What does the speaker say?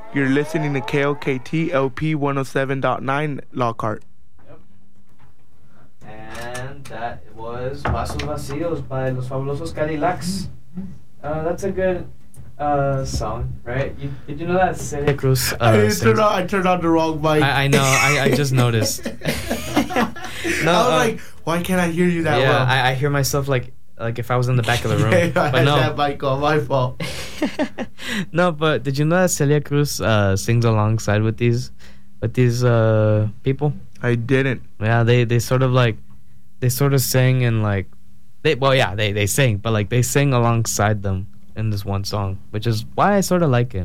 You're listening to KOKT LP 107.9 Lockhart. Yep. And that was Vasos Vacíos by Los Fabulosos Cadillacs. That's a good song, right? Did you know that Celia Cruz I turned on the wrong mic. I know. I just noticed. No, I was like, why can't I hear you that well? I hear myself like if I was in the back of the room. I but had no. that mic on, my fault. No, but did you know that Celia Cruz sings alongside with these people? I didn't. Yeah, they sort of sing and like they sing, but like they sing alongside them in this one song, which is why I sort of like it.